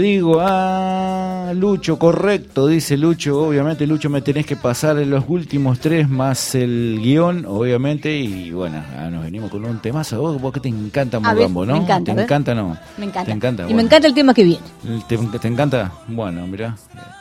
Digo, Lucho, correcto, dice Lucho. Obviamente, Lucho, me tenés que pasar en los últimos 3 más el guión, obviamente. Y bueno, nos venimos con un temazo. Vos que te encanta Mugambo, ¿no? Me encanta. ¿Te encanta, no? Me encanta. ¿Te encanta? Y Bueno. me encanta el tema que viene. ¿Te encanta? Bueno, mirá.